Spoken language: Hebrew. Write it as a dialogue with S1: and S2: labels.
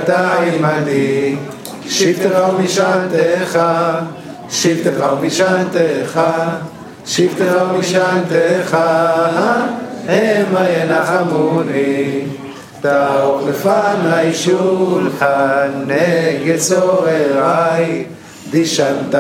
S1: אתה עמדי, שבטך ומשענתך, שבטך ומשענתך, שבטך ומשענתך, המה ינחמוני. תערוך לפני שולחן נגד צורריי, דשנת